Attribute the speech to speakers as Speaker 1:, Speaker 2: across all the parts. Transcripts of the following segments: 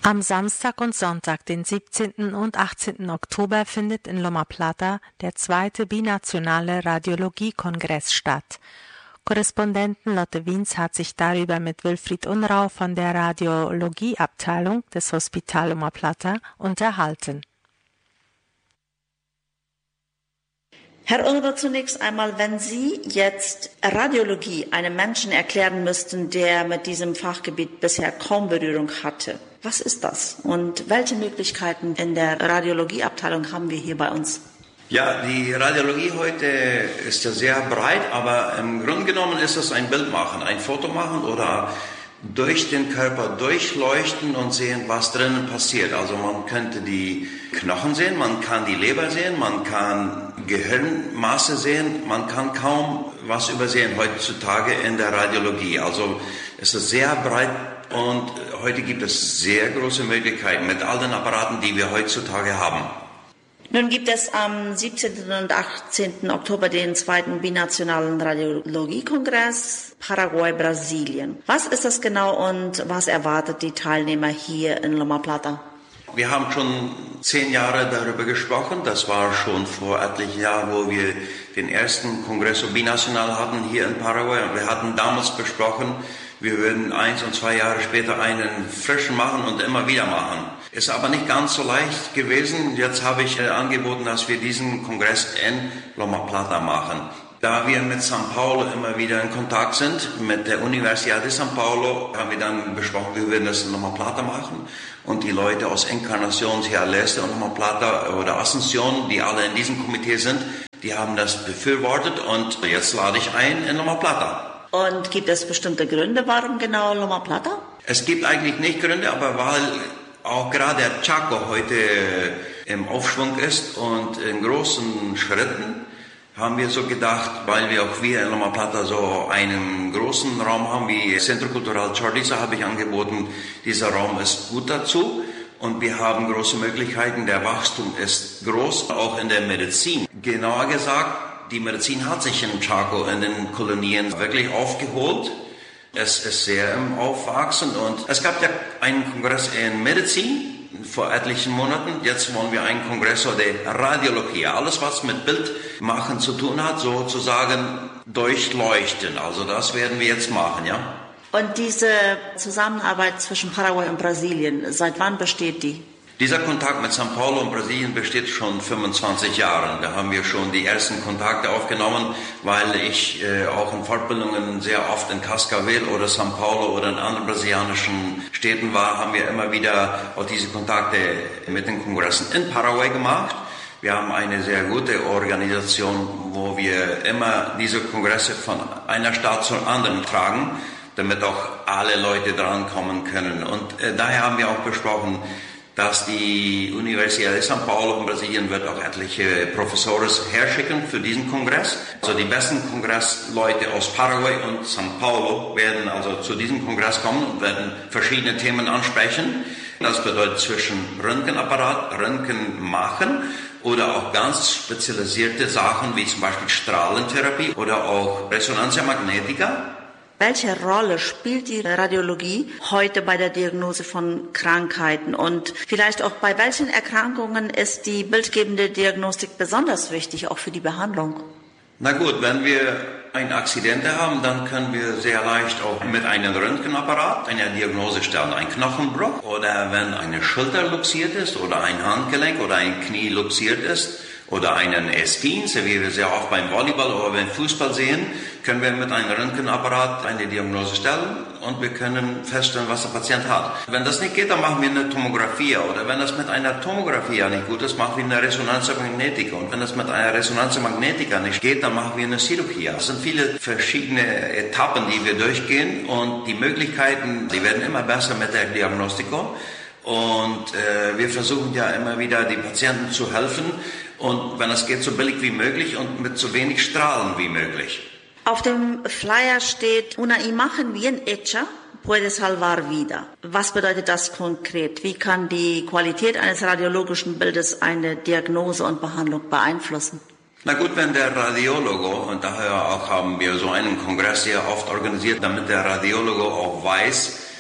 Speaker 1: Am Samstag und Sonntag, den 17. und 18. Oktober, findet in Loma Plata der 2. binationale Radiologie-Kongress statt. Korrespondentin Lotte Wiens hat sich darüber mit Wilfried Unrau von der Radiologieabteilung des Hospital Loma Plata unterhalten.
Speaker 2: Herr Unrau, zunächst einmal, wenn Sie jetzt Radiologie einem Menschen erklären müssten, der mit diesem Fachgebiet bisher kaum Berührung hatte, was ist das? Und welche Möglichkeiten in der Radiologieabteilung haben wir hier bei uns?
Speaker 3: Ja, die Radiologie heute ist ja sehr breit, aber im Grunde genommen ist es ein Bild machen, ein Foto machen oder durch den Körper durchleuchten und sehen, was drinnen passiert. Also man könnte die Knochen sehen, man kann die Leber sehen, man kann Gehirnmasse sehen, man kann kaum was übersehen heutzutage in der Radiologie. Also es ist sehr breit und heute gibt es sehr große Möglichkeiten mit all den Apparaten, die wir heutzutage haben.
Speaker 2: Nun gibt es am 17. und 18. Oktober den 2. binationalen Radiologiekongress Paraguay-Brasilien. Was ist das genau und was erwartet die Teilnehmer hier in Loma Plata?
Speaker 3: Wir haben schon 10 Jahre darüber gesprochen. Das war schon vor etlichen Jahren, wo wir den ersten Kongresso binational hatten hier in Paraguay. Und wir hatten damals besprochen, wir würden 1 und 2 Jahre später einen frischen machen und immer wieder machen. Ist aber nicht ganz so leicht gewesen. Jetzt habe ich angeboten, dass wir diesen Kongress in Loma Plata machen. Da wir mit São Paulo immer wieder in Kontakt sind, mit der Universidad de São Paulo, haben wir dann besprochen, wir würden das in Loma Plata machen. Und die Leute aus Encarnación, Ciudad del Este und Loma Plata oder Asunción, die alle in diesem Komitee sind, die haben das befürwortet und jetzt lade ich ein in Loma Plata.
Speaker 2: Und gibt es bestimmte Gründe, warum genau Loma Plata?
Speaker 3: Es gibt eigentlich nicht Gründe, aber weil auch gerade der Chaco heute im Aufschwung ist und in großen Schritten, haben wir so gedacht, weil wir auch in Loma Plata so einen großen Raum haben wie Centro Cultural Chorliza, habe ich angeboten, dieser Raum ist gut dazu und wir haben große Möglichkeiten, der Wachstum ist groß, auch in der Medizin. Genauer gesagt, die Medizin hat sich in Chaco in den Kolonien wirklich aufgeholt. Es ist sehr im Aufwachsen und es gab ja einen Kongress in Medizin vor etlichen Monaten. Jetzt wollen wir einen Kongress der Radiologie. Alles, was mit Bildmachen zu tun hat, sozusagen durchleuchten. Also das werden wir jetzt machen, ja.
Speaker 2: Und diese Zusammenarbeit zwischen Paraguay und Brasilien, seit wann besteht die?
Speaker 3: Dieser Kontakt mit São Paulo und Brasilien besteht schon 25 Jahre. Da haben wir schon die ersten Kontakte aufgenommen, weil ich auch in Fortbildungen sehr oft in Cascavel oder São Paulo oder in anderen brasilianischen Städten war, haben wir immer wieder auch diese Kontakte mit den Kongressen in Paraguay gemacht. Wir haben eine sehr gute Organisation, wo wir immer diese Kongresse von einer Stadt zur anderen tragen, damit auch alle Leute drankommen können. Und daher haben wir auch besprochen, dass die Universidad de São Paulo in Brasilien wird auch etliche Professoren herschicken für diesen Kongress. Also die besten Kongressleute aus Paraguay und São Paulo werden also zu diesem Kongress kommen und werden verschiedene Themen ansprechen. Das bedeutet zwischen Röntgenapparat, Röntgen machen oder auch ganz spezialisierte Sachen wie zum Beispiel Strahlentherapie oder auch Resonantia magnetica.
Speaker 2: Welche Rolle spielt die Radiologie heute bei der Diagnose von Krankheiten und vielleicht auch bei welchen Erkrankungen ist die bildgebende Diagnostik besonders wichtig, auch für die Behandlung?
Speaker 3: Na gut, wenn wir ein Accident haben, dann können wir sehr leicht auch mit einem Röntgenapparat eine Diagnose stellen. Ein Knochenbruch oder wenn eine Schulter luxiert ist oder ein Handgelenk oder ein Knie luxiert ist oder einen S-Teens, wie wir sehr oft beim Volleyball oder beim Fußball sehen, können wir mit einem Röntgenapparat eine Diagnose stellen und wir können feststellen, was der Patient hat. Wenn das nicht geht, dann machen wir eine Tomographie oder wenn das mit einer Tomographie nicht gut ist, machen wir eine Resonantia magnetica und wenn das mit einer Resonantia magnetica nicht geht, dann machen wir eine Chirurgie. Es sind viele verschiedene Etappen, die wir durchgehen und die Möglichkeiten, die werden immer besser mit der Diagnostiko und wir versuchen ja immer wieder, die Patienten zu helfen und wenn es geht, so billig wie möglich und mit so wenig Strahlen wie möglich.
Speaker 2: Auf dem Flyer steht, una imagen bien hecha puede salvar vida. Was bedeutet das konkret? Wie kann die Qualität eines radiologischen Bildes eine Diagnose und Behandlung beeinflussen?
Speaker 3: Na gut, wenn der Radiologe, und daher auch haben wir so einen Kongress sehr oft organisiert, damit der Radiologe auch weiß,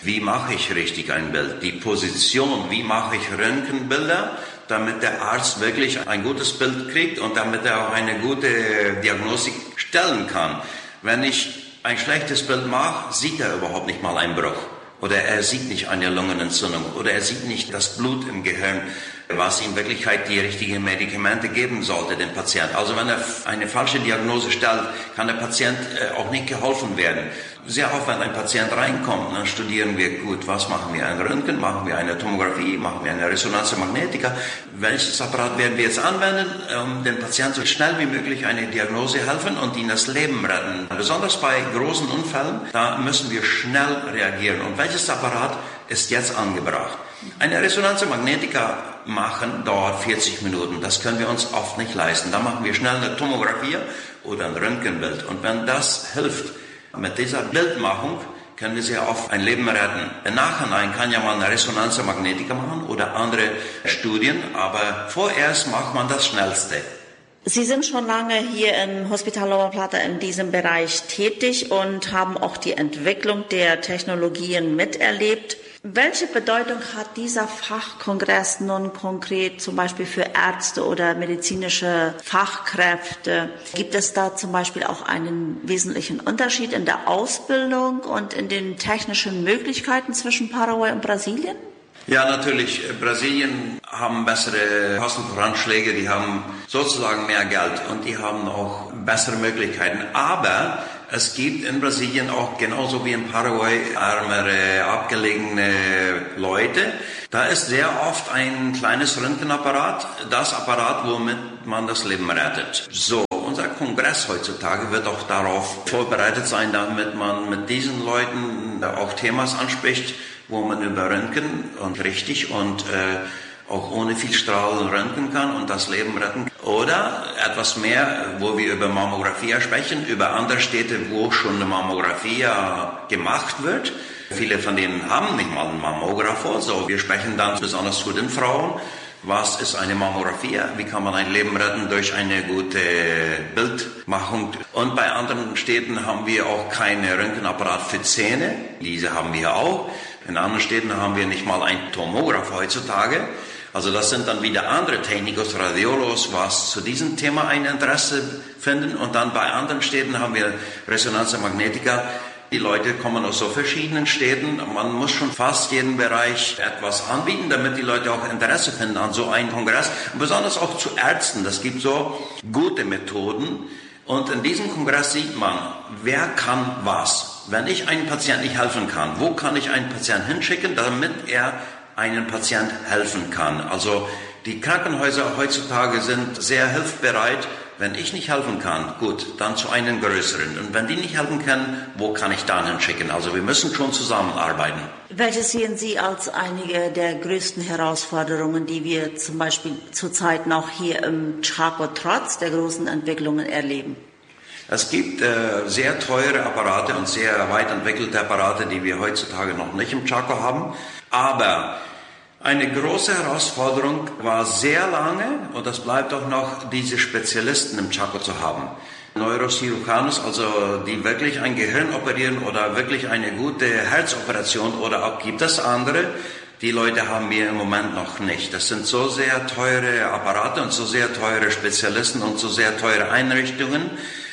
Speaker 3: Wie mache ich richtig ein Bild? Die Position, wie mache ich Röntgenbilder, damit der Arzt wirklich ein gutes Bild kriegt und damit er auch eine gute Diagnostik stellen kann. Wenn ich ein schlechtes Bild mache, sieht er überhaupt nicht mal einen Bruch. Oder er sieht nicht eine Lungenentzündung. Oder er sieht nicht das Blut im Gehirn, was in Wirklichkeit die richtigen Medikamente geben sollte, dem Patienten. Also wenn er eine falsche Diagnose stellt, kann der Patient auch nicht geholfen werden. Sehr oft, wenn ein Patient reinkommt, dann studieren wir gut, was machen wir? Ein Röntgen, machen wir eine Tomographie, machen wir eine Resonanzmagnetika. Welches Apparat werden wir jetzt anwenden, um dem Patienten so schnell wie möglich eine Diagnose helfen und ihm das Leben retten? Besonders bei großen Unfällen, da müssen wir schnell reagieren. Und welches Apparat ist jetzt angebracht? Eine Resonanzmagnetika machen dauert 40 Minuten. Das können wir uns oft nicht leisten. Da machen wir schnell eine Tomographie oder ein Röntgenbild. Und wenn das hilft, mit dieser Bildmachung können wir sehr oft ein Leben retten. Im Nachhinein kann ja man eine Resonanzmagnetika machen oder andere Studien, aber vorerst macht man das Schnellste.
Speaker 2: Sie sind schon lange hier im Hospital Loma Plata in diesem Bereich tätig und haben auch die Entwicklung der Technologien miterlebt. Welche Bedeutung hat dieser Fachkongress nun konkret zum Beispiel für Ärzte oder medizinische Fachkräfte? Gibt es da zum Beispiel auch einen wesentlichen Unterschied in der Ausbildung und in den technischen Möglichkeiten zwischen Paraguay und Brasilien?
Speaker 3: Ja, natürlich. Brasilien haben bessere Kostenvoranschläge, die haben sozusagen mehr Geld und die haben auch bessere Möglichkeiten. Aber es gibt in Brasilien auch genauso wie in Paraguay ärmere, abgelegene Leute. Da ist sehr oft ein kleines Röntgenapparat, das Apparat, womit man das Leben rettet. So, unser Kongress heutzutage wird auch darauf vorbereitet sein, damit man mit diesen Leuten auch Themen anspricht, wo man über Röntgen und richtig und auch ohne viel Strahlen röntgen kann und das Leben retten. Oder etwas mehr, wo wir über Mammographie sprechen, über andere Städte, wo schon eine Mammographie gemacht wird. Viele von denen haben nicht mal einen Mammograph. So, wir sprechen dann besonders zu den Frauen. Was ist eine Mammographie? Wie kann man ein Leben retten durch eine gute Bildmachung? Und bei anderen Städten haben wir auch keinen Röntgenapparat für Zähne. Diese haben wir auch. In anderen Städten haben wir nicht mal einen Tomograph heutzutage. Also das sind dann wieder andere Technikos, Radiologos, was zu diesem Thema ein Interesse finden. Und dann bei anderen Städten haben wir Resonanzmagnetika. Die Leute kommen aus so verschiedenen Städten. Man muss schon fast jeden Bereich etwas anbieten, damit die Leute auch Interesse finden an so einem Kongress. Und besonders auch zu Ärzten. Das gibt so gute Methoden. Und in diesem Kongress sieht man, wer kann was. Wenn ich einem Patienten nicht helfen kann, wo kann ich einen Patienten hinschicken, damit er einen Patient helfen kann? Also die Krankenhäuser heutzutage sind sehr hilfsbereit. Wenn ich nicht helfen kann, gut, dann zu einem größeren. Und wenn die nicht helfen können, wo kann ich dann hinschicken? Also wir müssen schon zusammenarbeiten.
Speaker 2: Welche sehen Sie als einige der größten Herausforderungen, die wir zum Beispiel zurzeit noch hier im Chaco trotz der großen Entwicklungen erleben?
Speaker 3: Es gibt sehr teure Apparate und sehr weit entwickelte Apparate, die wir heutzutage noch nicht im Chaco haben. Aber eine große Herausforderung war sehr lange, und das bleibt auch noch, diese Spezialisten im Chaco zu haben. Neurochirurganos, also die wirklich ein Gehirn operieren oder wirklich eine gute Herzoperation, oder auch gibt es andere, die Leute haben wir im Moment noch nicht. Das sind so sehr teure Apparate und so sehr teure Spezialisten und so sehr teure Einrichtungen.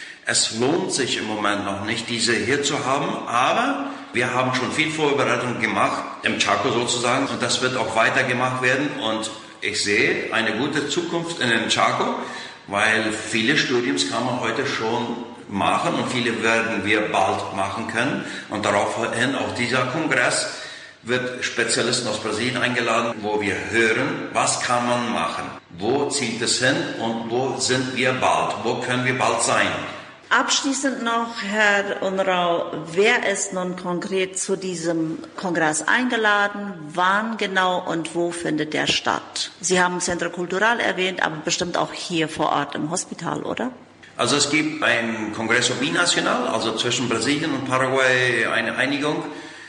Speaker 3: Es lohnt sich im Moment noch nicht, diese hier zu haben, aber wir haben schon viel Vorbereitung gemacht, im Chaco sozusagen, und das wird auch weiter gemacht werden. Und ich sehe eine gute Zukunft in dem Chaco, weil viele Studiums kann man heute schon machen und viele werden wir bald machen können. Und daraufhin auch dieser Kongress wird Spezialisten aus Brasilien eingeladen, wo wir hören, was kann man machen, wo zieht es hin und wo sind wir bald, wo können wir bald sein.
Speaker 2: Abschließend noch, Herr Unrau, wer ist nun konkret zu diesem Kongress eingeladen? Wann genau und wo findet der statt? Sie haben Centro Cultural erwähnt, aber bestimmt auch hier vor Ort im Hospital, oder?
Speaker 3: Also es gibt ein Congreso Binacional, also zwischen Brasilien und Paraguay eine Einigung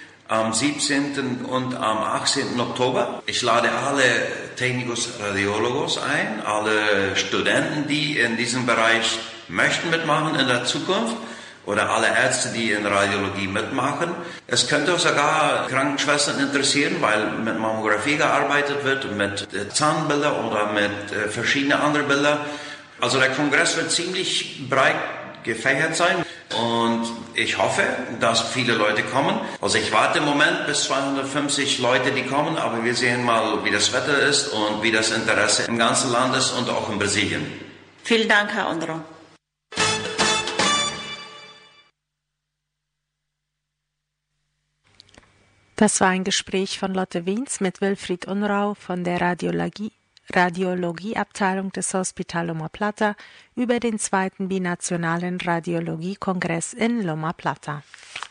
Speaker 3: am 17. und am 18. Oktober. Ich lade alle Technicos Radiologos ein, alle Studenten, die in diesem Bereich möchten mitmachen in der Zukunft. oder alle Ärzte, die in Radiologie mitmachen. Es könnte sogar Krankenschwestern interessieren, weil mit Mammographie gearbeitet wird, mit Zahnbilder oder mit verschiedenen anderen Bildern. Also der Kongress wird ziemlich breit gefächert sein und ich hoffe, dass viele Leute kommen. Also ich warte im Moment bis 250 Leute, die kommen, aber wir sehen mal, wie das Wetter ist und wie das Interesse im ganzen Land ist und auch in Brasilien.
Speaker 2: Vielen Dank, Herr Unruh.
Speaker 1: Das war ein Gespräch von Lotte Wiens mit Wilfried Unruh von der Radiologieabteilung des Hospital Loma Plata über den 2. Binationalen Radiologie-Kongress in Loma Plata.